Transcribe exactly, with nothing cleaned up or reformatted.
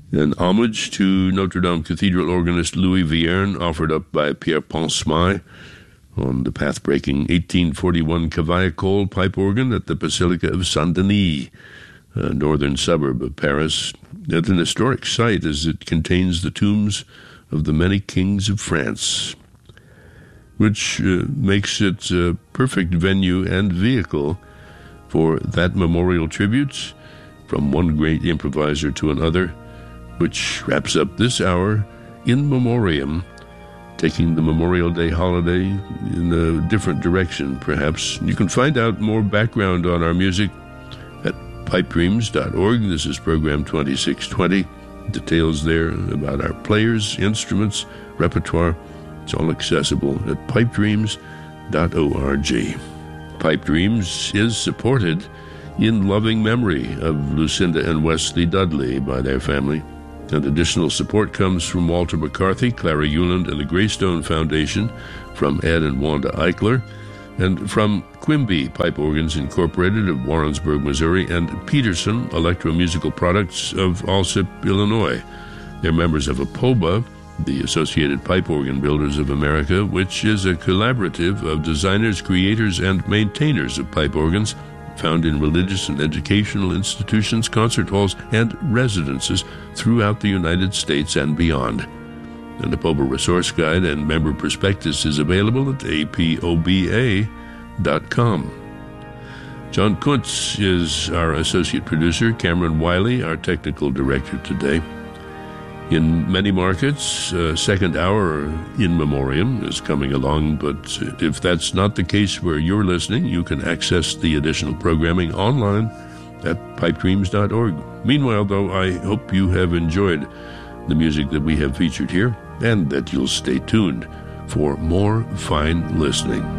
An homage to Notre Dame Cathedral organist Louis Vierne, offered up by Pierre Pansemaille on the path-breaking eighteen forty-one Cavaillé-Coll pipe organ at the Basilica of Saint-Denis, a northern suburb of Paris, at an historic site as it contains the tombs of the many kings of France, which uh, makes it a perfect venue and vehicle for that memorial tribute from one great improviser to another, which wraps up this hour in memoriam, taking the Memorial Day holiday in a different direction, perhaps. You can find out more background on our music at pipe dreams dot org. This is program twenty-six twenty. Details there about our players, instruments, repertoire. It's all accessible at pipe dreams dot org. Pipe Dreams is supported in loving memory of Lucinda and Wesley Dudley by their family. And additional support comes from Walter McCarthy, Clara Euland, and the Greystone Foundation, from Ed and Wanda Eichler, and from Quimby Pipe Organs Incorporated of Warrensburg, Missouri, and Peterson Electromusical Products of Alsip, Illinois. They're members of APOBA, the Associated Pipe Organ Builders of America, which is a collaborative of designers, creators, and maintainers of pipe organs, found in religious and educational institutions, concert halls, and residences throughout the United States and beyond. An APOBA resource guide and member prospectus is available at A P O B A dot com. John Kuntz is our associate producer, Cameron Wiley, our technical director today. In many markets, uh, second hour in memoriam is coming along, but if that's not the case where you're listening, you can access the additional programming online at pipe dreams dot org. Meanwhile, though, I hope you have enjoyed the music that we have featured here, and that you'll stay tuned for more fine listening.